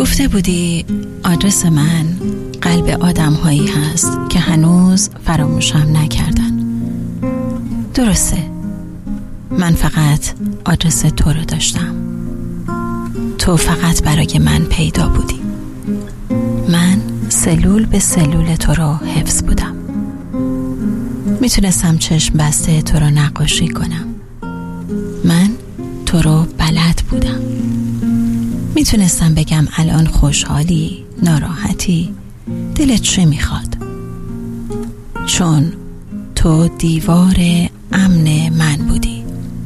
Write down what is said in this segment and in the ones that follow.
گفته بودی آدرس من قلب آدم هایی هست که هنوز فراموشم نکردن. درسته، من فقط آدرس تو رو داشتم. تو فقط برای من پیدا بودی. من سلول به سلول تو رو حفظ بودم. میتونستم چشم بسته تو رو نقاشی کنم. من تو رو بلد بودم. میتونستم بگم الان خوشحالی، ناراحتی، دلت چه میخواد، چون تو دیوار امن من بودی.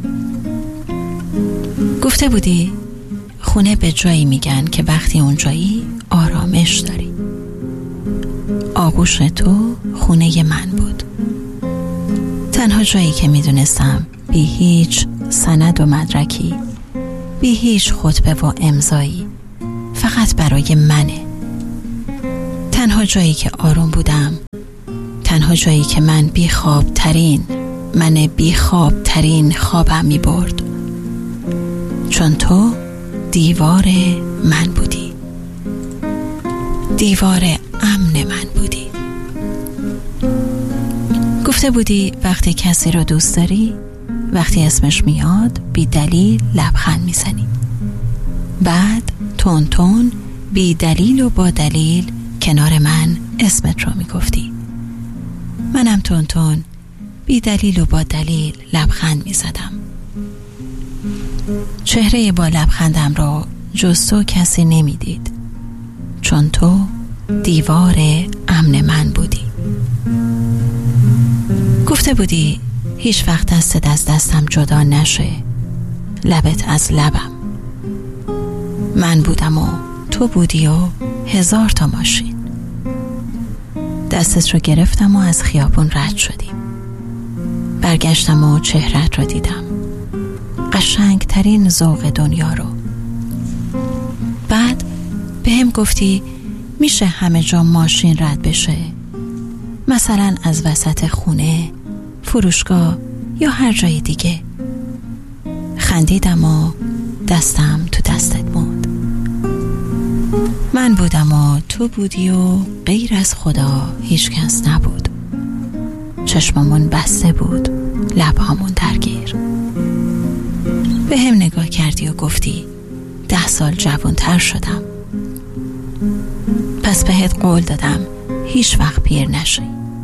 گفته بودی خونه به جایی میگن که وقتی اونجایی آرامش داری. آغوش تو خونه من بود. تنها جایی که میدونستم بی هیچ سند و مدرکی، بی هیچ خطبه و امضایی، فقط برای منه. تنها جایی که آروم بودم، تنها جایی که من بی خواب ترین خوابم می برد، چون تو دیوار من بودی. دیوار امن من بودی. گفته بودی وقتی کسی رو دوست داری، وقتی اسمش میاد بی دلیل لبخند میزنی. بعد تون تون بی دلیل و با دلیل کنار من اسمت رو میگفتی. منم تون تون بی دلیل و با دلیل لبخند میزدم. چهره با لبخندم رو جز تو کسی نمیدید، چون تو دیوار امن من بودی. گفته بودی هیچ وقت دستت از دستم جدا نشه، لبت از لبم. من بودم و تو بودی و 1000 تا ماشین. دستت رو گرفتم و از خیابون رد شدیم. برگشتم و چهرت رو دیدم، قشنگ ترین ذوق دنیا رو. بعد به هم گفتی میشه همه جا ماشین رد بشه، مثلا از وسط خونه، فروشگاه یا هر جای دیگه. خندیدم و دستم تو دستت موند. من بودم و تو بودی و غیر از خدا هیچ کس نبود. چشممون بسته بود، لبهامون درگیر. به هم نگاه کردی و گفتی 10 سال جوان‌تر شدم. پس بهت قول دادم هیچ وقت پیر نشی.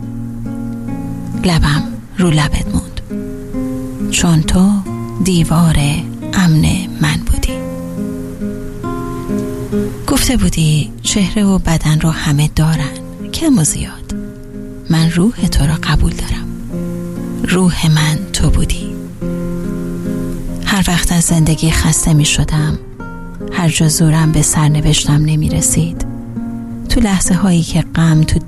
لبم رو لبت موند، چون تو دیوار امن من بودی. گفته بودی چهره و بدن رو همه دارن، کم و زیاد. من روح تو رو قبول دارم. روح من تو بودی. هر وقت از زندگی خسته می شدم، هر جا زورم به سرنوشتم نمی رسید، تو لحظه هایی که غم تو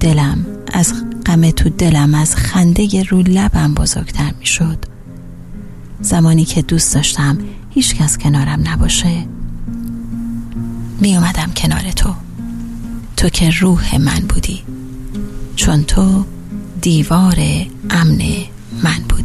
دلم از خنده رو لبم بزرگتر می شد، زمانی که دوست داشتم هیچ کس کنارم نباشه، می اومدم کنار تو که روح من بودی، چون تو دیوار امن من بودی.